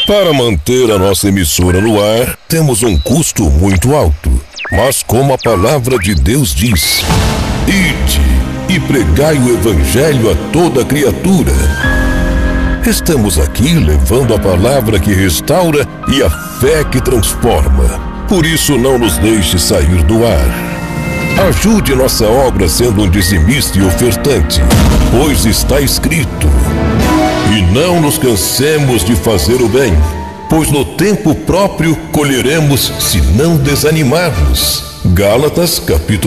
Para manter a nossa emissora no ar, temos um custo muito alto. Mas como a palavra de Deus diz: ide e pregai o evangelho a toda criatura. Estamos aqui levando a palavra que restaura e a fé que transforma. Por isso não nos deixe sair do ar. Ajude nossa obra sendo um dizimista e ofertante, pois está escrito: e não nos cansemos de fazer o bem, pois no tempo próprio colheremos se não desanimarmos. Gálatas, capítulo